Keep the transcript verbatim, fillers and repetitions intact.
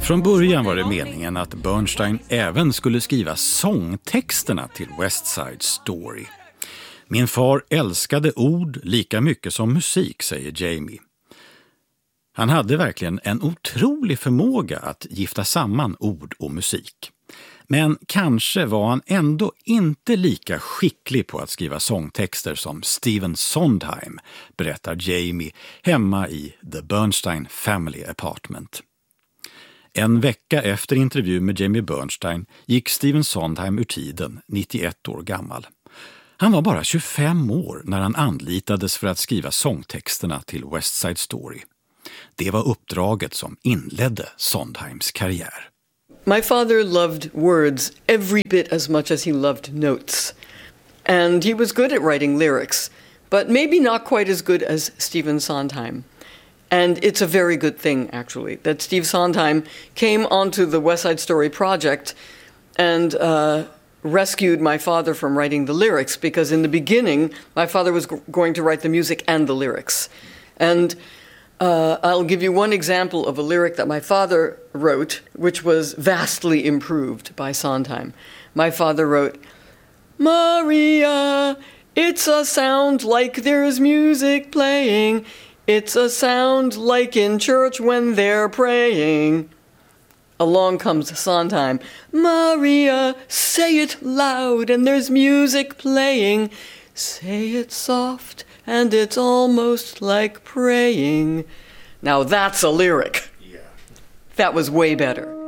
Från början var det meningen att Bernstein även skulle skriva sångtexterna till West Side Story. Min far älskade ord lika mycket som musik, säger Jamie. Han hade verkligen en otrolig förmåga att gifta samman ord och musik. Men kanske var han ändå inte lika skicklig på att skriva sångtexter som Stephen Sondheim, berättar Jamie hemma i The Bernstein Family Apartment. En vecka efter intervju med Jamie Bernstein gick Stephen Sondheim ur tiden, nittioett år gammal. Han var bara tjugofem år när han anlitades för att skriva sångtexterna till West Side Story. Det var uppdraget som inledde Sondheims karriär. My father loved words every bit as much as he loved notes. And he was good at writing lyrics, but maybe not quite as good as Stephen Sondheim. And it's a very good thing, actually, that Steve Sondheim came onto the West Side Story project and uh, rescued my father from writing the lyrics, because in the beginning, my father was g- going to write the music and the lyrics. And uh, I'll give you one example of a lyric that my father wrote, which was vastly improved by Sondheim. My father wrote, "Maria, it's a sound like there's music playing. It's a sound like in church when they're praying." Along comes Sondheim. "Maria, say it loud and there's music playing. Say it soft and it's almost like praying." Now that's a lyric. Yeah. That was way better.